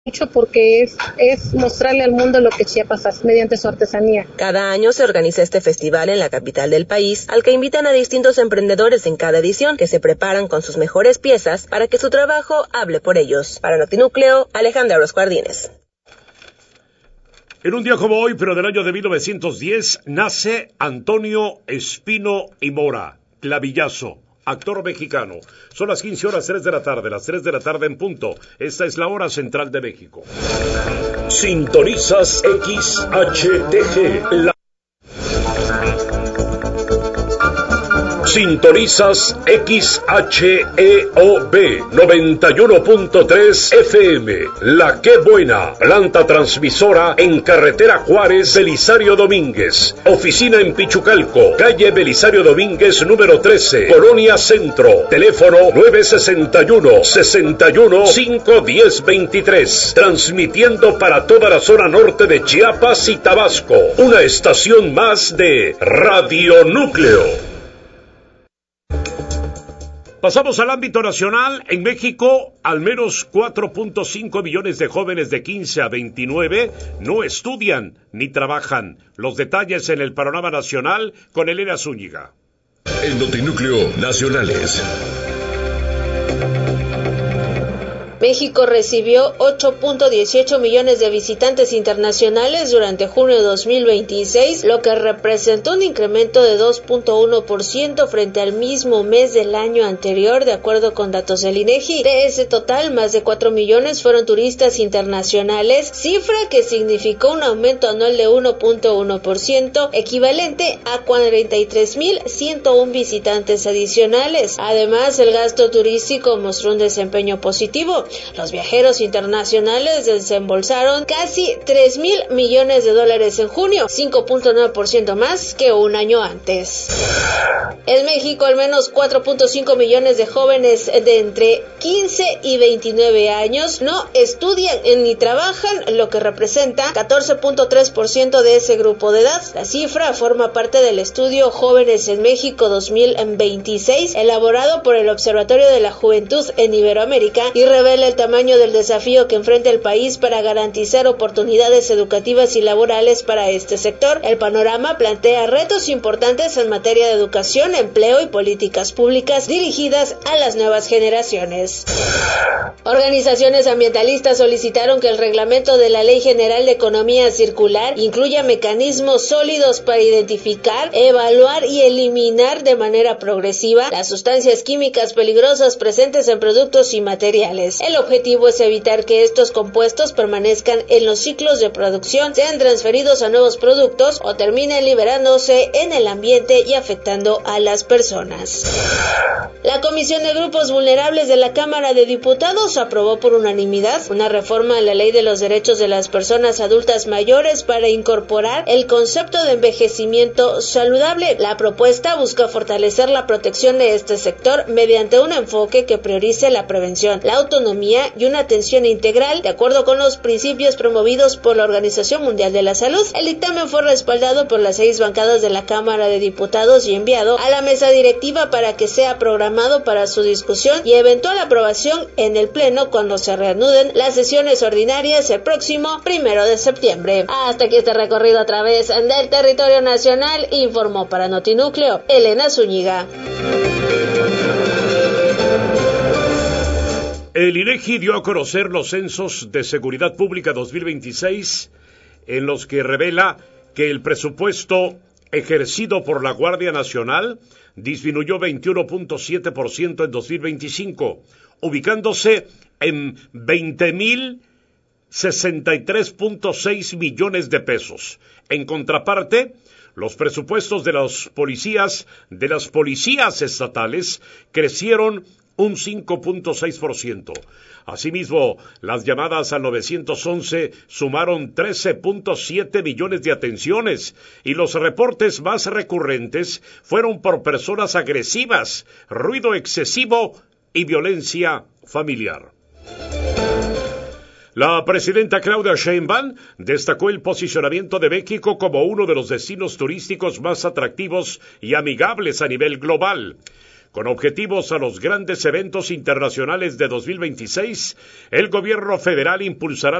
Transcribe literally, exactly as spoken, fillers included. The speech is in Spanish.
mucho porque es, es mostrarle al mundo lo que Chiapas hace mediante su artesanía. Cada año se organiza este festival en la capital del país, al que invitan a distintos emprendedores en cada edición, que se preparan con sus mejores piezas para que su trabajo hable por ellos. Para Notinúcleo, Alejandra Orozco Ardínez. En un día como hoy, pero del año de mil novecientos diez, nace Antonio Espino y Mora, clavillazo, actor mexicano. Son las quince horas tres de la tarde, las tres de la tarde en punto. Esta es la hora central de México. Sintonizas X H T G. La... Sintonizas X H E O B noventa y uno punto tres F M. La Qué Buena, planta transmisora en carretera Juárez, Belisario Domínguez. Oficina en Pichucalco, calle Belisario Domínguez número trece, Colonia Centro. Teléfono nueve sesenta y uno, sesenta y uno, cinco diez veintitrés. Transmitiendo para toda la zona norte de Chiapas y Tabasco. Una estación más de Radio Núcleo. Pasamos al ámbito nacional. En México, al menos cuatro punto cinco millones de jóvenes de quince a veintinueve no estudian ni trabajan. Los detalles en el panorama nacional con Elena Zúñiga. En Notinúcleo Nacionales. México recibió ocho punto dieciocho millones de visitantes internacionales durante junio de dos mil veintiséis, lo que representó un incremento de dos punto uno por ciento frente al mismo mes del año anterior, de acuerdo con datos del INEGI. De ese total, más de cuatro millones fueron turistas internacionales, cifra que significó un aumento anual de uno punto uno por ciento, equivalente a cuarenta y tres mil ciento uno visitantes adicionales. Además, el gasto turístico mostró un desempeño positivo. Los viajeros internacionales desembolsaron casi tres mil millones de dólares en junio, cinco punto nueve por ciento más que un año antes. En México, al menos cuatro punto cinco millones de jóvenes de entre quince y veintinueve años no estudian ni trabajan, lo que representa catorce punto tres por ciento de ese grupo de edad. La cifra forma parte del estudio Jóvenes en México dos mil veintiséis, elaborado por el Observatorio de la Juventud en Iberoamérica, y revela el tamaño del desafío que enfrenta el país para garantizar oportunidades educativas y laborales para este sector. El panorama plantea retos importantes en materia de educación, empleo y políticas públicas dirigidas a las nuevas generaciones. Organizaciones ambientalistas solicitaron que el reglamento de la Ley General de Economía Circular incluya mecanismos sólidos para identificar, evaluar y eliminar de manera progresiva las sustancias químicas peligrosas presentes en productos y materiales. El objetivo es evitar que estos compuestos permanezcan en los ciclos de producción, sean transferidos a nuevos productos o terminen liberándose en el ambiente y afectando a las personas. La Comisión de Grupos Vulnerables de la Cámara de Diputados aprobó por unanimidad una reforma a la Ley de los Derechos de las Personas Adultas Mayores para incorporar el concepto de envejecimiento saludable. La propuesta busca fortalecer la protección de este sector mediante un enfoque que priorice la prevención, la autonomía y una atención integral, de acuerdo con los principios promovidos por la Organización Mundial de la Salud. El dictamen fue respaldado por las seis bancadas de la Cámara de Diputados y enviado a la mesa directiva para que sea programado para su discusión y eventual aprobación en el Pleno cuando se reanuden las sesiones ordinarias el próximo primero de septiembre. Hasta aquí este recorrido a través del territorio nacional, informó para Notinúcleo Elena Zúñiga. El INEGI dio a conocer los censos de Seguridad Pública dos mil veintiséis, en los que revela que el presupuesto ejercido por la Guardia Nacional disminuyó veintiuno punto siete por ciento en dos mil veinticinco, ubicándose en veinte mil sesenta y tres punto seis millones de pesos. En contraparte, los presupuestos de los policías, de las policías estatales, crecieron un cinco punto seis por ciento. Asimismo, las llamadas al nueve once sumaron trece punto siete millones de atenciones y los reportes más recurrentes fueron por personas agresivas, ruido excesivo y violencia familiar. La presidenta Claudia Sheinbaum destacó el posicionamiento de México como uno de los destinos turísticos más atractivos y amigables a nivel global. Con objetivos a los grandes eventos internacionales de dos mil veintiséis, el gobierno federal impulsará